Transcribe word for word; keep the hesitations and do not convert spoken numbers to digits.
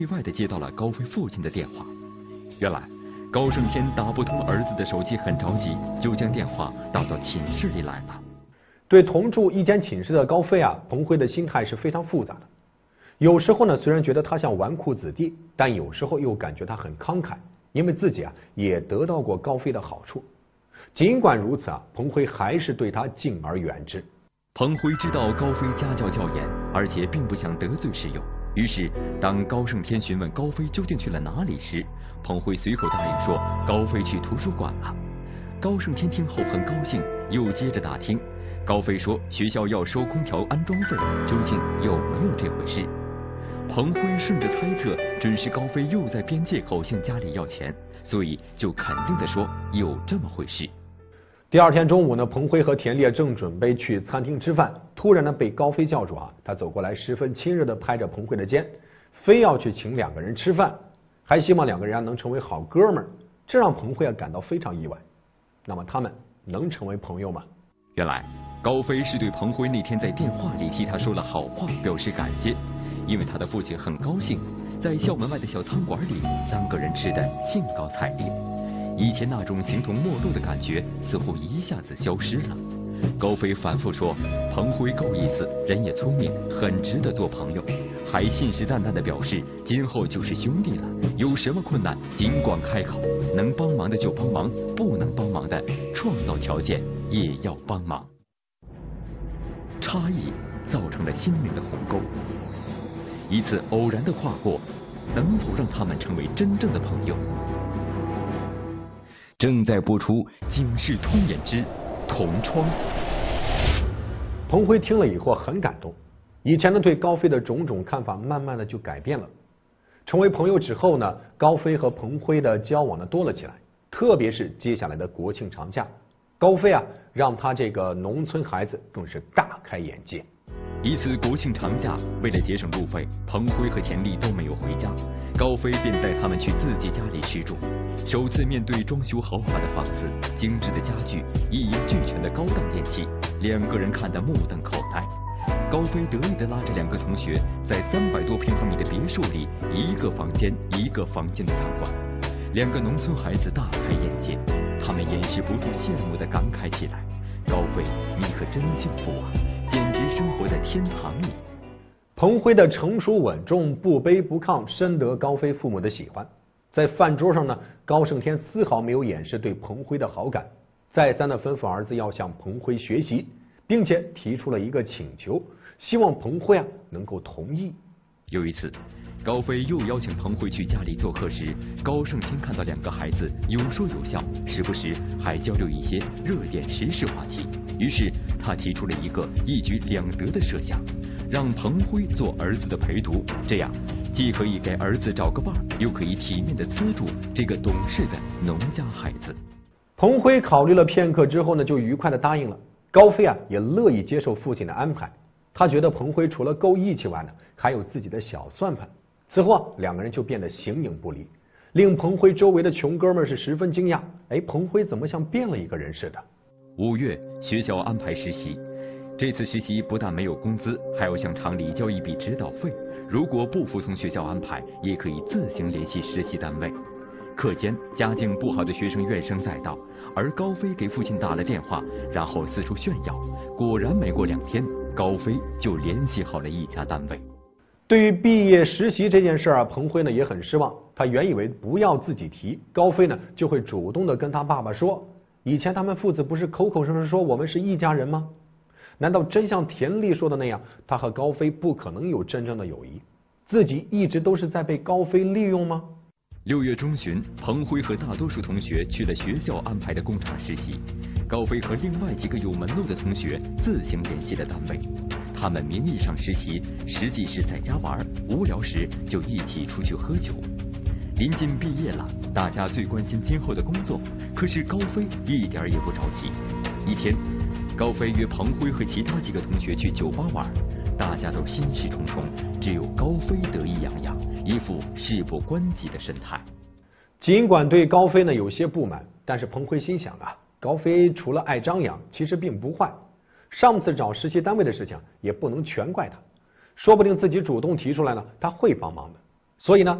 意外地接到了高飞父亲的电话。原来高胜天打不通儿子的手机，很着急，就将电话打到寝室里来了。 对同住一间寝室的高飞啊，彭辉的心态是非常复杂的。有时候呢，虽然觉得他像纨绔子弟，但有时候又感觉他很慷慨，因为自己啊也得到过高飞的好处。尽管如此啊，彭辉还是对他敬而远之。 彭辉知道高飞家教较严，而且并不想得罪室友，于是当高胜天询问高飞究竟去了哪里时，彭辉随口答应说高飞去图书馆了。高胜天听后很高兴，又接着打听高飞说学校要收空调安装费，究竟有没有这回事。彭辉顺着猜测，准是高飞又在编借口向家里要钱，所以就肯定地说有这么回事。 第二天中午呢，彭辉和田烈正准备去餐厅吃饭，突然呢被高飞叫住啊，他走过来，十分亲热地拍着彭辉的肩，非要去请两个人吃饭，还希望两个人啊能成为好哥们儿，这让彭辉啊感到非常意外。那么他们能成为朋友吗？ 原来高飞是对彭辉那天在电话里替他说了好话表示感谢，因为他的父亲很高兴，在校门外的小餐馆里，三个人吃得兴高采烈。以前那种形同陌路的感觉似乎一下子消失了。高飞反复说彭辉够意思，人也聪明，很值得做朋友，还信誓旦旦地表示今后就是兄弟了，有什么困难尽管开口，能帮忙的就帮忙，不能帮忙的创造条件也要帮忙。差异造成了心灵的鸿沟，一次偶然的跨过，能否让他们成为真正的朋友？正在播出《警世通演之同窗》。 彭辉听了以后很感动，以前呢对高飞的种种看法慢慢的就改变了。成为朋友之后呢，高飞和彭辉的交往呢多了起来，特别是接下来的国庆长假，高飞啊让他这个农村孩子更是大开眼界。 一次国庆长假，为了节省路费，彭辉和田丽都没有回家，高飞便带他们去自己家里吃住。首次面对装修豪华的房子、精致的家具、一应俱全的高档电器，两个人看得目瞪口呆。高飞得意地拉着两个同学，在三百多平方米的别墅里，一个房间一个房间的参观。两个农村孩子大开眼界，他们掩饰不住羡慕地感慨起来：高飞，你可真幸福啊，简直生活在天堂里。 彭辉的成熟稳重、不卑不亢，深得高飞父母的喜欢。在饭桌上呢，高胜天丝毫没有掩饰对彭辉的好感，再三的吩咐儿子要向彭辉学习，并且提出了一个请求，希望彭辉啊能够同意。 有一次，高飞又邀请彭辉去家里做客时，高胜天看到两个孩子有说有笑，时不时还交流一些热点时事话题，于是他提出了一个一举两得的设想，让彭辉做儿子的陪读，这样既可以给儿子找个伴，又可以体面的资助这个懂事的农家孩子。 彭辉考虑了片刻之后呢，就愉快的答应了。高飞啊也乐意接受父亲的安排，他觉得彭辉除了够义气外呢，还有自己的小算盘。此后啊，两个人就变得形影不离，令彭辉周围的穷哥们是十分惊讶。哎，彭辉怎么像变了一个人似的？ 五月，学校安排实习，这次实习不但没有工资，还要向厂里交一笔指导费。如果不服从学校安排，也可以自行联系实习单位。课间，家境不好的学生怨声载道，而高飞给父亲打了电话，然后四处炫耀。果然，没过两天，高飞就联系好了一家单位。 对于毕业实习这件事啊，彭辉呢也很失望。他原以为不要自己提，高飞呢就会主动的跟他爸爸说。以前他们父子不是口口声声说我们是一家人吗？难道真像田丽说的那样，他和高飞不可能有真正的友谊？自己一直都是在被高飞利用吗？ 六月中旬，彭辉和大多数同学去了学校安排的工厂实习，高飞和另外几个有门路的同学自行联系了单位。他们名义上实习，实际是在家玩，无聊时就一起出去喝酒。临近毕业了，大家最关心今后的工作，可是高飞一点也不着急。一天，高飞约彭辉和其他几个同学去酒吧玩，大家都心事重重，只有高飞得意洋洋，一副事不关己的神态。 尽管对高飞呢有些不满，但是彭辉心想啊，高飞除了爱张扬，其实并不坏。上次找实习单位的事情也不能全怪他，说不定自己主动提出来呢，他会帮忙的。 所以呢，